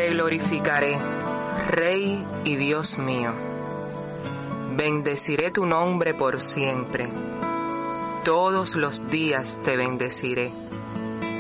Te glorificaré, Rey y Dios mío. Bendeciré tu nombre por siempre. Todos los días te bendeciré